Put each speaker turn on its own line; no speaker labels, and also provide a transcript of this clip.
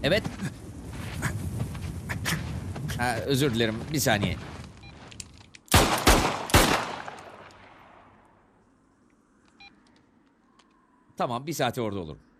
Evet. Ha, özür dilerim. Bir saniye. Tamam, bir saate orada olurum.